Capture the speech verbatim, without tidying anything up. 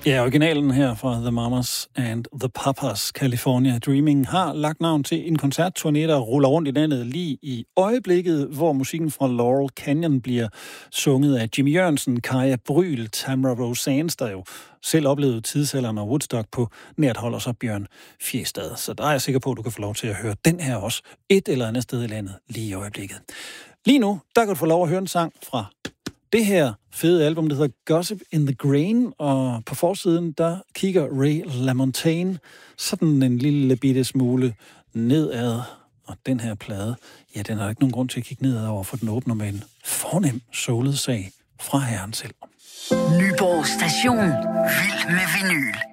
Ja, originalen her fra The Mamas and the Papas California Dreaming har lagt navn til en koncertturné, der ruller rundt i landet lige i øjeblikket, hvor musikken fra Laurel Canyon bliver sunget af Jimmy Jørgensen, Kaja Bryl, Tamra Rosanes, der jo selv oplevede tidsalderen og Woodstock på nært hold, og så Bjørn Fjestad. Så der er jeg sikker på, at du kan få lov til at høre den her også et eller andet sted i landet lige i øjeblikket. Lige nu, der kan du få lov at høre en sang fra det her fede album, der hedder Gossip in the Grain, og på forsiden, der kigger Ray LaMontagne sådan en lille bitte smule nedad. Og den her plade, ja, den har ikke nogen grund til at kigge nedad over, for den åbner med en fornem soulet sag fra herren selv. Nyborg Station. Vild med vinyl.